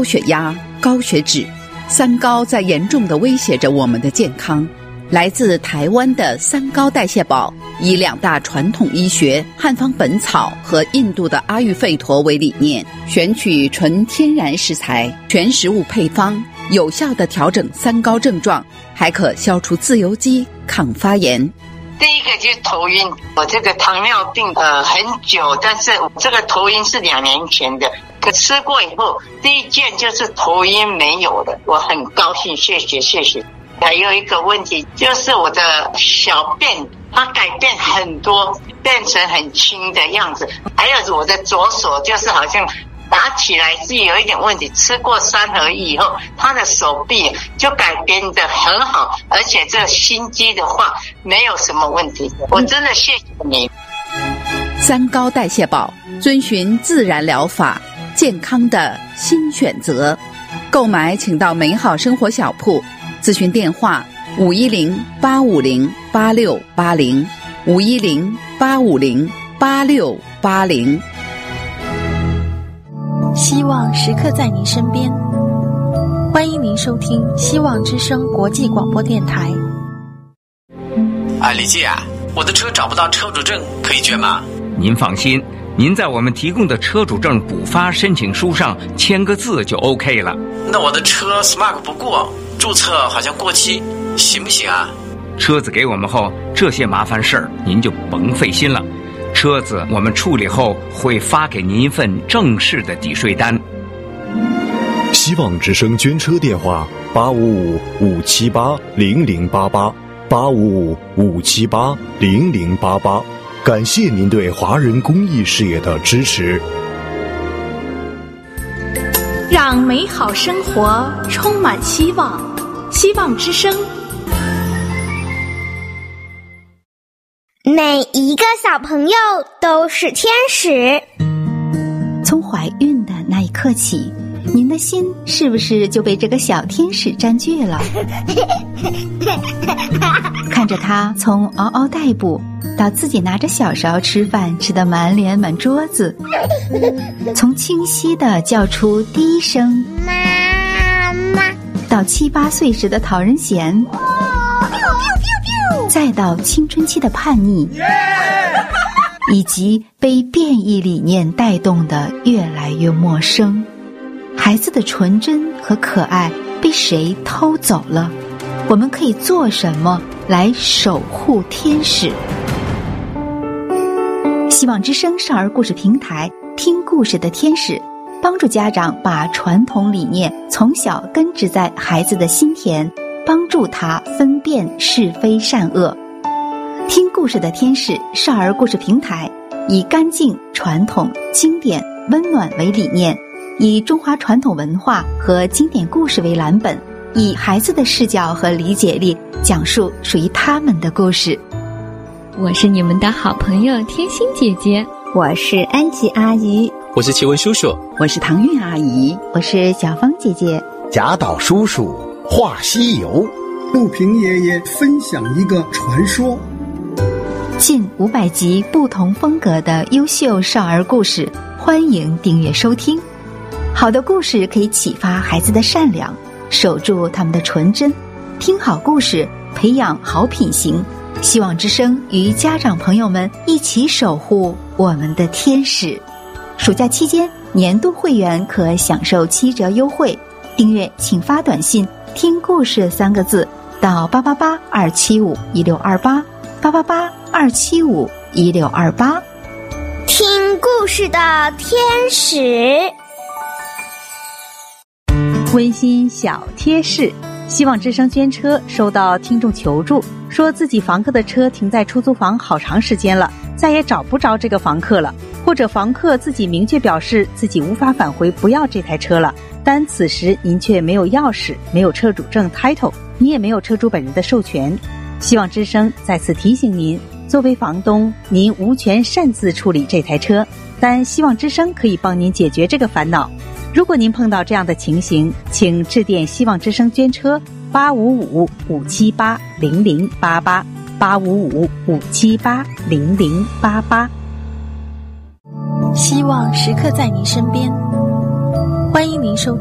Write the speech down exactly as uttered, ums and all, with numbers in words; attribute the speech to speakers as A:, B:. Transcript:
A: 高血压、高血脂，三高在严重地威胁着我们的健康。来自台湾的三高代谢宝，以两大传统医学汉方本草和印度的阿育吠陀为理念，选取纯天然食材、全食物配方，有效地调整三高症状，还可消除自由基、抗发炎。
B: 第一个就是头晕，我这个糖尿病呃很久，但是这个头晕是两年前的，可吃过以后，第一件就是头晕没有了，我很高兴，谢谢谢谢。还有一个问题就是我的小便它改变很多，变成很轻的样子，还有我的左手就是好像打起来是有一点问题，吃过三合一以后，他的手臂就改变得很好，而且这心肌的话没有什么问题，我真的谢谢你。
A: 三高代谢宝，遵循自然疗法，健康的新选择。购买请到美好生活小铺，咨询电话五一零八五零八六八零五一零八五零八六八零。
C: 希望时刻在您身边，欢迎您收听希望之声国际广播电台。
D: 啊，李姐啊，我的车找不到车主证，可以捐吗？
E: 您放心，您在我们提供的车主证补发申请书上签个字就 OK 了。
D: 那我的车 Smart 不过，注册好像过期，行不行啊？
E: 车子给我们后，这些麻烦事儿您就甭费心了。车子我们处理后会发给您一份正式的抵税单。
F: 希望之声捐车电话八五五五七八零零八八八五五五七八零零八八，感谢您对华人公益事业的支持。
C: 让美好生活充满希望，希望之声。
G: 每一个小朋友都是天使。
H: 从怀孕的那一刻起，您的心是不是就被这个小天使占据了？看着他从嗷嗷待哺到自己拿着小勺吃饭吃得满脸满桌子，从清晰地叫出第一声妈妈，到七八岁时的讨人嫌，再到青春期的叛逆，以及被变异理念带动的越来越陌生。孩子的纯真和可爱被谁偷走了？我们可以做什么来守护天使？希望之声少儿故事平台，听故事的天使，帮助家长把传统理念从小根植在孩子的心田，帮助他分辨是非善恶。听故事的天使少儿故事平台，以干净、传统、经典、温暖为理念，以中华传统文化和经典故事为蓝本，以孩子的视角和理解力讲述属于他们的故事。
I: 我是你们的好朋友天心姐姐，
J: 我是安吉阿姨，
K: 我是奇文叔叔，
A: 我是唐韵阿姨，
H: 我是小芳姐姐。
L: 贾岛叔叔话西游，
M: 陆平爷爷分享一个传说。
H: 近五百集不同风格的优秀少儿故事，欢迎订阅收听。好的故事可以启发孩子的善良，守住他们的纯真，听好故事，培养好品行。希望之声与家长朋友们一起守护我们的天使。暑假期间，年度会员可享受七折优惠。订阅请发短信听故事三个字到八八八二七五一六二八八八八二七五一六二八。
G: 听故事的天使。
N: 温馨小贴士：希望之声捐车收到听众求助，说自己房客的车停在出租房好长时间了，再也找不着这个房客了，或者房客自己明确表示自己无法返回不要这台车了，但此时您却没有钥匙，没有车主证 title， 你也没有车主本人的授权。希望之声再次提醒您，作为房东，您无权擅自处理这台车，但希望之声可以帮您解决这个烦恼。如果您碰到这样的情形，请致电希望之声捐车八五五五七八零零八八八五五五七八零零八八。
C: 希望时刻在您身边，欢迎您收听